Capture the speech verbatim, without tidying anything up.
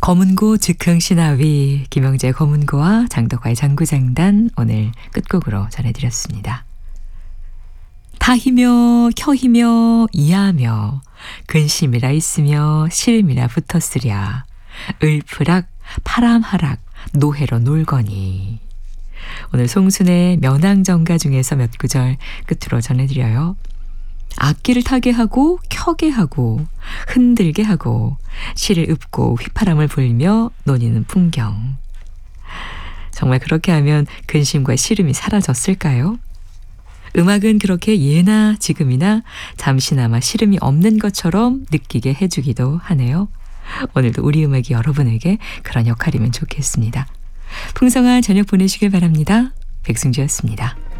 검은고 즉흥시나위 김영재 검은고와 장덕화의 장구장단 오늘 끝곡으로 전해드렸습니다. 타히며 켜히며 이하며 근심이라 있으며 시름이라 붙었으랴 을프락 파람하락 노해로 놀거니. 오늘 송순의 면왕정가 중에서 몇 구절 끝으로 전해드려요. 악기를 타게 하고 켜게 하고 흔들게 하고 시를 읊고 휘파람을 불며 노니는 풍경. 정말 그렇게 하면 근심과 시름이 사라졌을까요? 음악은 그렇게 예나 지금이나 잠시나마 시름이 없는 것처럼 느끼게 해주기도 하네요. 오늘도 우리 음악이 여러분에게 그런 역할이면 좋겠습니다. 풍성한 저녁 보내시길 바랍니다. 백승주였습니다.